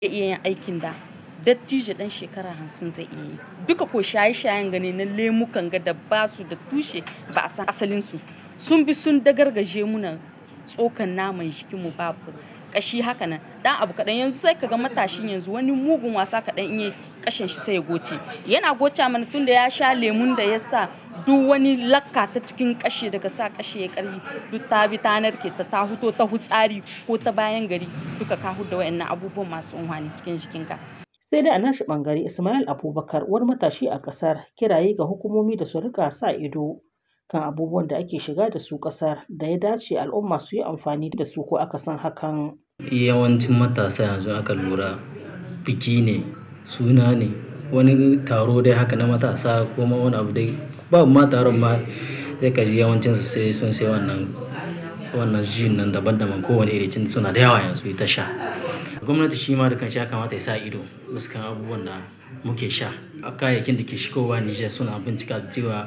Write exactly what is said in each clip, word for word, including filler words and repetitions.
ya iya yin aikin da dattijo ɗan shekara hamsin zai iya yi. Duka ko shaye-shayen gani na lemukan ga da ba su da tushe ba a san asalinsu. Sun bi sun dagargaje muna tsokan naman jikinmu babu ƙashi haka nan. Dan abu kaɗan yanzu sai ka ga matashin yanzu wani mugun wasa kaɗan in yi ƙashin shi sai ya goce. Yana goce mana tun da ya sha lemun da ya sa duk wani lakka ta cikin ƙashi daga sa ƙashi ya ƙarfi duk ta bi ta narke ta ta huto ta hutsari ko ta bayan gari duka ka hudda wayannan abubuwan masu unhwani cikin jikinka. Sai dai a nashi ɓangare Ismail Abubakar wani matashi a ƙasar kiraye ga hukumomi da su rika sa ido kan abubuwan da ake shiga da su ƙasar da ya dace al'umma su yi amfani da su ko aka san hakan. Yawancin matasa yanzu aka lura biki ne, suna ne, wani taro dai haka na matasa ko ma wani abu dai babu ma taron ma sai ka ji yawancin su sai sun sai wannan wannan jin nan daban-daban kowane iri cin suna da yawa yanzu ta sha. Gwamnati shi ma da kanshi ya kamata ya sa ido fuskan abubuwan da muke sha. Kayayyakin da ke shigowa Nijar suna bincika cewa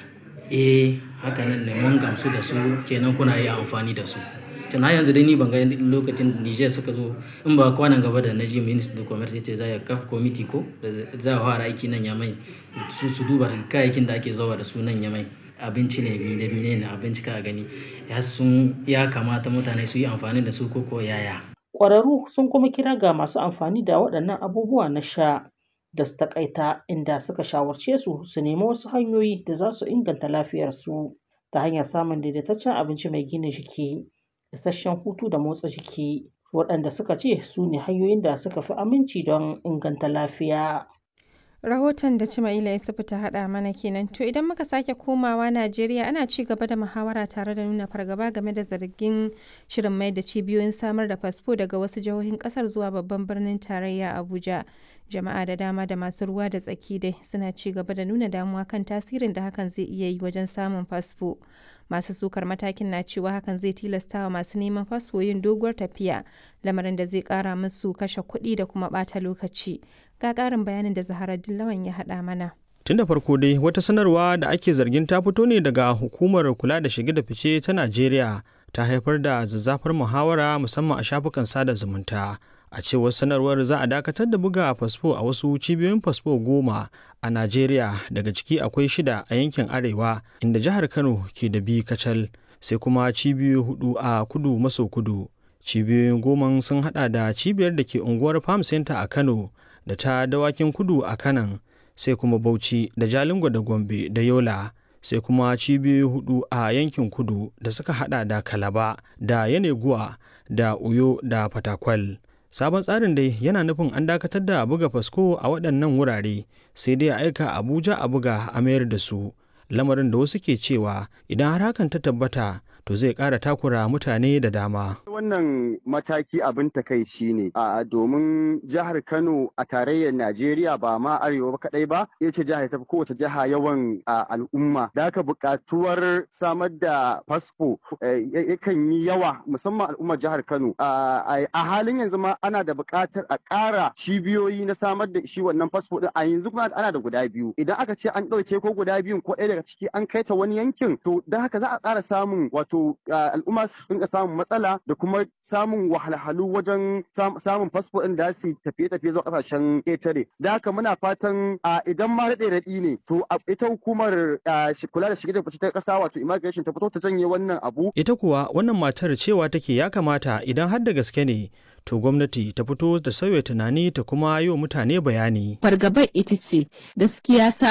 eh haka nan ne mun gamsu da su kenan kuna iya amfani da su. Tana yanzu dai ni ban ga lokacin Nijar suka zo in ba kwanan gaba da naji Ministry of Commerce ce za ya kafa committee ko za a fara aiki nan Yamai su su duba kayayyakin da ake zuwa da su nan Yamai abinci ne bi da mine ne abinci ka gani ya sun ya kamata mutane su yi amfani da su ko ko yaya. Ƙwararru sun kuma kira ga masu amfani da waɗannan abubuwa na sha da su taƙaita inda suka shawarce su su nemi wasu hanyoyi da za su inganta lafiyarsu ta hanyar samun daidaitaccen abinci mai gina jiki, isasshen hutu da motsa jiki waɗanda suka ce su ne hanyoyin da suka fi aminci don inganta lafiya. Rahoton da Cimaila Yusufu ta haɗa mana kenan. To idan muka sake komawa Najeriya ana ci gaba da muhawara tare da nuna fargaba game da zargin shirin mai da cibiyoyin samar da fasfo daga wasu jihohin ƙasar zuwa babban birnin tarayya Abuja. Jama'a da dama da masu ruwa da tsaki dai suna ci gaba da nuna damuwa kan tasirin da hakan zai iya yi wajen samun fasfo. Masu sukar matakin na cewa hakan zai tilasta wa masu neman fasfo yin doguwar tafiya, lamarin da zai ƙara musu kashe kuɗi da kuma ɓata lokaci. Ga ƙarin bayanin da Zaharaddin Lawan ya haɗa mana. Tun da farko dai wata sanarwa da ake zargin ta fito ne daga hukumar kula da shige da fice ta Najeriya ta haifar da zazzafar muhawara musamman a shafukan sada zumunta. A cewar sanarwar za a dakatar da buga fasfo a wasu cibiyoyin fasfo goma a Najeriya, daga ciki akwai shida a yankin Arewa inda jihar Kano ke da biyu kacal, sai kuma cibiyoyi hudu a kudu maso kudu. Cibiyoyin goma sun hada da cibiyar da ke unguwar Farm Center a Kano da ta Dawakin Kudu a Kanan, sai kuma Bauchi da Jalingo da Gombe da Yola, sai kuma cibiyoyi hudu a yankin kudu da suka hada da Kalaba da Yeneguwa da Uyo da Fatakwal. Sabon tsarin dai yana nufin an dakatar da buga fasko a waɗannan wurare, sai dai a aika Abuja a buga a mayar da su, lamarin da wasu ke cewa idan har hakan ta tabbata to zai ƙara takura mutane da dama. Wannan mataki abin takaici ne a domin jihar Kano a tarayyar Najeriya ba ma arewa ba kadai ba, ita ce jihar ta fi kowace jiha yawan al'umma. Da haka buƙatuwar samar da fasfo yakan yi yawa musamman al'ummar jihar Kano. A halin yanzu ma ana da buƙatar a ƙara cibiyoyi na samar da shi wannan fasfo din, a yanzu kuma ana da guda biyu. Idan aka ce an ɗauke ko guda biyun ko ɗaya daga ciki an kai ta wani yankin, to don haka za a ƙara samun wato al'umma su dinga samun matsala da kuma samun wahalhalu wajen samun fasfo ɗin da su tafiye-tafiye zuwa ƙasashen ƙetare. Da haka muna fatan idan ma daɗe raɗi ne to ita hukumar kula da shige da fice ta ƙasa wato immigration ta fito ta janye wannan abu. Ita kuwa wannan matar cewa take ya kamata idan har da gaske ne to gwamnati ta fito da sauya tunani ta kuma yi wa mutane bayani. Fargabar ita ce gaskiya